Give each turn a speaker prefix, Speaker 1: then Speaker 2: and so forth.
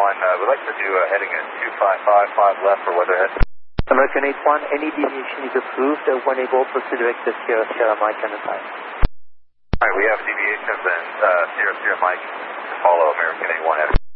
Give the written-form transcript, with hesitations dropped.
Speaker 1: we'd like to do heading at 2555 left for weatherhead.
Speaker 2: American 81, any deviation is approved. When able, proceed direct to Sierra Mike and the time.
Speaker 1: Alright, we have deviations and Sierra Mike to follow American 81 heading.